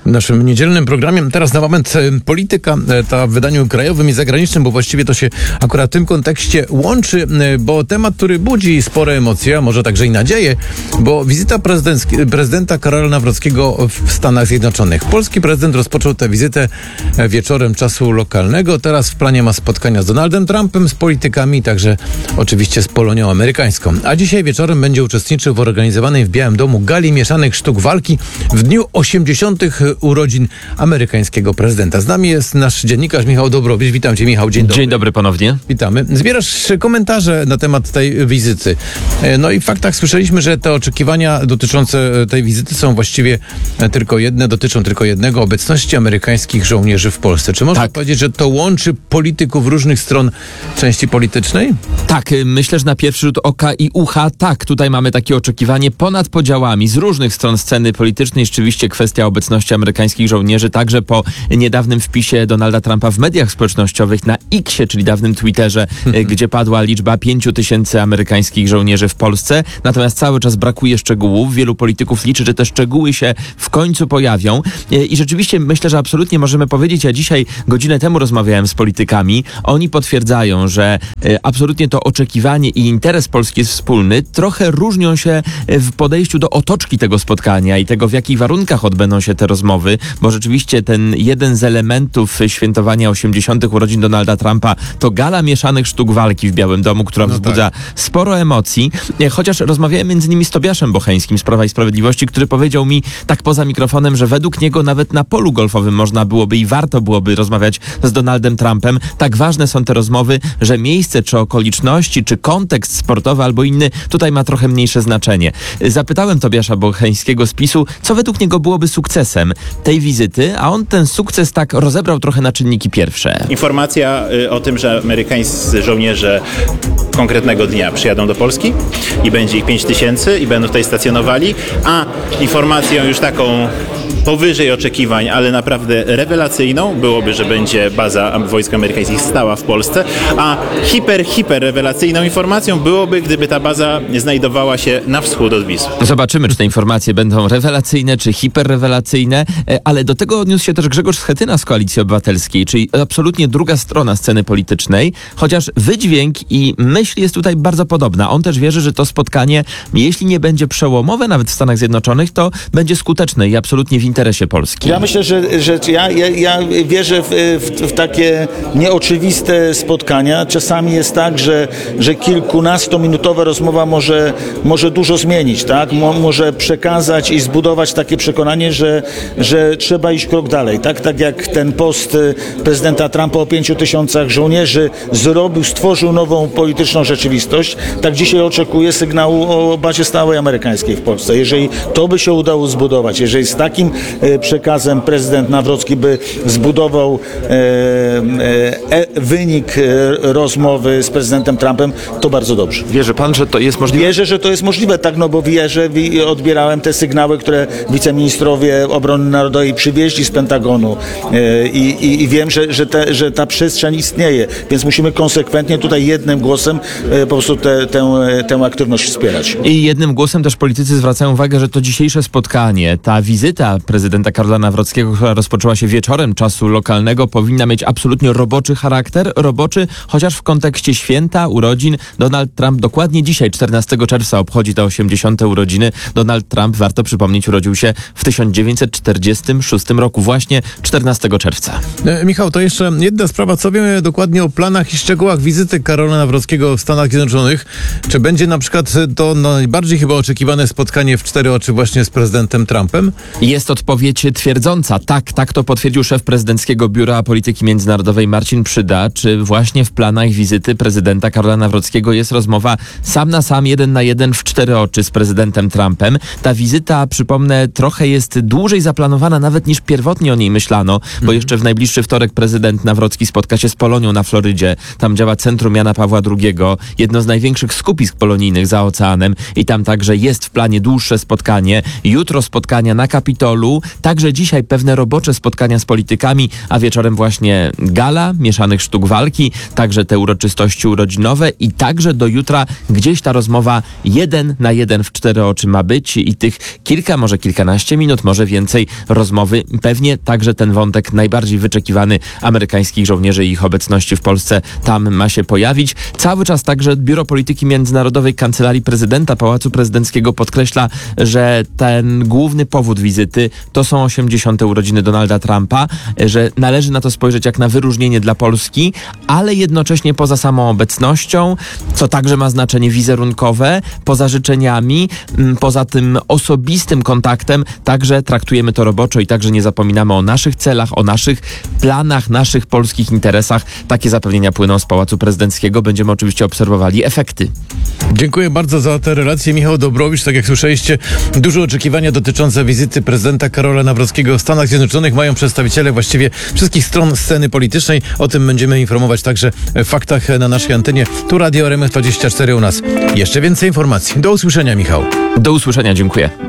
naszym niedzielnym programie. Teraz na moment polityka, ta w wydaniu krajowym i zagranicznym, bo właściwie to się akurat w tym kontekście łączy, bo temat, który budzi spore emocje, a może także i nadzieje, bo wizyta prezydenta Karola Nawrockiego w Stanach Zjednoczonych. Polski prezydent rozpoczął tę wizytę wieczorem czasu lokalnego. Teraz w planie ma spotkania z Donaldem Trumpem, z politykami, także oczywiście z Polonią amerykańską. A dzisiaj wieczorem będzie uczestniczył w organizowanej w Białym Domu gali mieszanych sztuk walki w dniu 80. urodzin amerykańskiego prezydenta. Z nami jest nasz dziennikarz Michał Dobrowicz. Witam cię, Michał. Dzień dobry. Dzień dobry ponownie. Witamy. Zbierasz komentarze na temat tej wizyty. No i w faktach słyszeliśmy, że te oczekiwania dotyczące tej wizyty są właściwie dotyczą tylko jednego: obecności amerykańskich żołnierzy w Polsce. Czy można powiedzieć, że to łączy polityków różnych stron części politycznej? Tak, myślę, że na pierwszy rzut oka i ucha, tak, tutaj mamy takie oczekiwanie ponad podziałami z różnych stron sceny politycznej. Rzeczywiście kwestia obecności amerykańskich żołnierzy, także po niedawnym wpisie Donalda Trumpa w mediach społecznościowych na X-ie, czyli dawnym Twitterze, gdzie padła liczba 5000 amerykańskich żołnierzy w Polsce. Natomiast cały czas brakuje szczegółów. Wielu polityków liczy, że te szczegóły się w końcu pojawią. I rzeczywiście myślę, że absolutnie możemy powiedzieć, ja dzisiaj godzinę temu rozmawiałem z politykami, oni potwierdzają, że absolutnie to oczekiwanie i interes Polski jest wspólny. Trochę różnią się w podejściu do otoczki tego spotkania i tego, w jakich warunkach odbędą się te rozmowy, bo rzeczywiście ten jeden z elementów świętowania 80. urodzin Donalda Trumpa to gala mieszanych sztuk walki w Białym Domu, która wzbudza sporo emocji. Chociaż rozmawiałem między innymi z Tobiaszem Bocheńskim z Prawa i Sprawiedliwości, który powiedział mi tak poza mikrofonem, że według niego nawet na polu golfowym można byłoby i warto byłoby rozmawiać z Donaldem Trumpem. Tak ważne są te rozmowy, że miejsce, czy okoliczności, czy kontekst sportowy albo inny tutaj ma trochę mniejsze znaczenie. Zapytałem Tobiasza Bocheńskiego z PiS-u, co według niego byłoby sukcesem tej wizyty, a on ten sukces tak rozebrał trochę na czynniki pierwsze. Informacja o tym, że amerykańscy żołnierze konkretnego dnia przyjadą do Polski i będzie ich 5000 i będą tutaj stacjonowali, a informacją już taką powyżej oczekiwań, ale naprawdę rewelacyjną byłoby, że będzie baza wojsk amerykańskich stała w Polsce, a hiper rewelacyjną informacją byłoby, gdyby ta baza znajdowała się na wschód od Wisły. Zobaczymy, czy te informacje będą rewelacyjne, czy hiperrewelacyjne, ale do tego odniósł się też Grzegorz Schetyna z Koalicji Obywatelskiej, czyli absolutnie druga strona sceny politycznej, chociaż wydźwięk i myśl jest tutaj bardzo podobna. On też wierzy, że to spotkanie, jeśli nie będzie przełomowe nawet w Stanach Zjednoczonych, to będzie skuteczne i absolutnie w interesie Polski. Ja myślę, że ja wierzę w takie nieoczywiste spotkania. Czasami jest tak, że kilkunastominutowa rozmowa może dużo zmienić, tak? Może przekazać i zbudować takie przekonanie, że trzeba iść krok dalej, tak? Tak jak ten post prezydenta Trumpa o 5000 żołnierzy stworzył nową polityczną rzeczywistość, tak dzisiaj oczekuję sygnału o bazie stałej amerykańskiej w Polsce. Jeżeli to by się udało zbudować, jeżeli z takim przekazem prezydent Nawrocki by zbudował wynik rozmowy z prezydentem Trumpem, to bardzo dobrze. Wierzy pan, że to jest możliwe? Wierzę, że to jest możliwe, tak, no bo odbierałem te sygnały, które wiceministrowie obrony narodowej przywieźli z Pentagonu i wiem, że ta przestrzeń istnieje, więc musimy konsekwentnie tutaj jednym głosem po prostu tę aktywność wspierać. I jednym głosem też politycy zwracają uwagę, że to dzisiejsze spotkanie, ta wizyta prezydenta Karola Nawrockiego, która rozpoczęła się wieczorem czasu lokalnego, powinna mieć absolutnie roboczy charakter. Roboczy, chociaż w kontekście święta, urodzin. Donald Trump dokładnie dzisiaj, 14 czerwca, obchodzi te 80. urodziny. Donald Trump, warto przypomnieć, urodził się w 1946 roku, właśnie 14 czerwca. Michał, to jeszcze jedna sprawa. Co wiemy dokładnie o planach i szczegółach wizyty Karola Nawrockiego w Stanach Zjednoczonych? Czy będzie na przykład to najbardziej chyba oczekiwane spotkanie w cztery oczy właśnie z prezydentem Trumpem? Jest odpowiedź twierdząca. Tak to potwierdził szef prezydenckiego Biura Polityki Międzynarodowej Marcin Przyda. Czy właśnie w planach wizyty prezydenta Karola Nawrockiego jest rozmowa sam na sam, 1 na 1 w cztery oczy z prezydentem Trumpem? Ta wizyta, przypomnę, trochę jest dłużej zaplanowana nawet niż pierwotnie o niej myślano, bo jeszcze w najbliższy wtorek prezydent Nawrocki spotka się z Polonią na Florydzie. Tam działa Centrum Jana Pawła II, jedno z największych skupisk polonijnych za oceanem i tam także jest w planie dłuższe spotkanie. Jutro spotkania na Kapitolium, Kapitolu. Także dzisiaj pewne robocze spotkania z politykami, a wieczorem właśnie gala mieszanych sztuk walki, także te uroczystości urodzinowe i także do jutra gdzieś ta rozmowa 1 na 1 w 4 oczy ma być i tych kilka, może kilkanaście minut, może więcej rozmowy. Pewnie także ten wątek najbardziej wyczekiwany amerykańskich żołnierzy i ich obecności w Polsce tam ma się pojawić. Cały czas także Biuro Polityki Międzynarodowej Kancelarii Prezydenta Pałacu Prezydenckiego podkreśla, że ten główny powód wizyty to są 80. urodziny Donalda Trumpa, że należy na to spojrzeć jak na wyróżnienie dla Polski, ale jednocześnie poza samą obecnością, co także ma znaczenie wizerunkowe, poza życzeniami, poza tym osobistym kontaktem, także traktujemy to roboczo i także nie zapominamy o naszych celach, o naszych planach, naszych polskich interesach. Takie zapewnienia płyną z Pałacu Prezydenckiego. Będziemy oczywiście obserwowali efekty. Dziękuję bardzo za tę relację. Michał Dobrowicz, tak jak słyszeliście, duże oczekiwania dotyczące wizyty prezydenta Karola Nawrockiego w Stanach Zjednoczonych mają przedstawiciele właściwie wszystkich stron sceny politycznej. O tym będziemy informować także w faktach na naszej antenie. Tu Radio RMF24 u nas. Jeszcze więcej informacji. Do usłyszenia, Michał. Do usłyszenia, dziękuję.